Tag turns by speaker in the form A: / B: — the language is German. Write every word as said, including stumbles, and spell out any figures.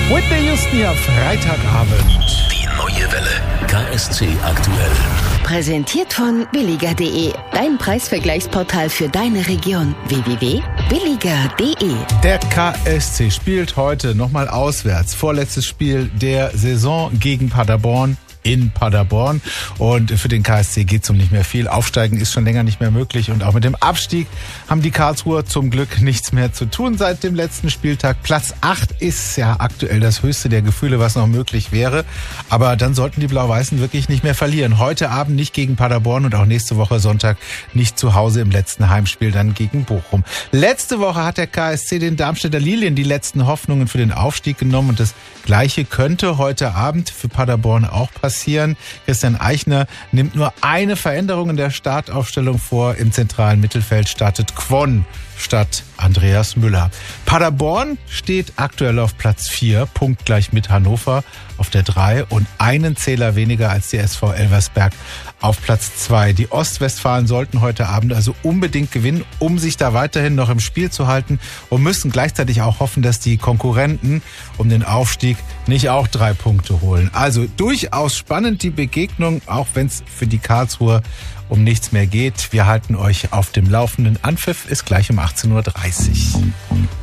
A: Whitney Houston hier Freitagabend.
B: Die neue Welle. K S C aktuell.
C: Präsentiert von billiger punkt de. Dein Preisvergleichsportal für deine Region. w w w punkt billiger punkt de.
A: Der K S C spielt heute nochmal auswärts. Vorletztes Spiel der Saison gegen Paderborn. In Paderborn. Und für den K S C geht es um nicht mehr viel. Aufsteigen ist schon länger nicht mehr möglich. Und auch mit dem Abstieg haben die Karlsruher zum Glück nichts mehr zu tun seit dem letzten Spieltag. Platz acht ist ja aktuell das höchste der Gefühle, was noch möglich wäre. Aber dann sollten die Blau-Weißen wirklich nicht mehr verlieren. Heute Abend nicht gegen Paderborn und auch nächste Woche Sonntag nicht zu Hause im letzten Heimspiel dann gegen Bochum. Letzte Woche hat der K S C den Darmstädter Lilien die letzten Hoffnungen für den Aufstieg genommen. Und das Gleiche könnte heute Abend für Paderborn auch passieren. Christian Eichner nimmt nur eine Veränderung in der Startaufstellung vor. Im zentralen Mittelfeld startet Kwon statt Andreas Müller. Paderborn steht aktuell auf Platz vier, punktgleich mit Hannover auf der drei und einen Zähler weniger als die S V Elversberg auf Platz zwei. Die Ostwestfalen sollten heute Abend also unbedingt gewinnen, um sich da weiterhin noch im Spiel zu halten und müssen gleichzeitig auch hoffen, dass die Konkurrenten um den Aufstieg nicht auch drei Punkte holen. Also durchaus spannend die Begegnung, auch wenn es für die Karlsruher um nichts mehr geht. Wir halten euch auf dem Laufenden. Anpfiff ist gleich um achtzehn Uhr dreißig.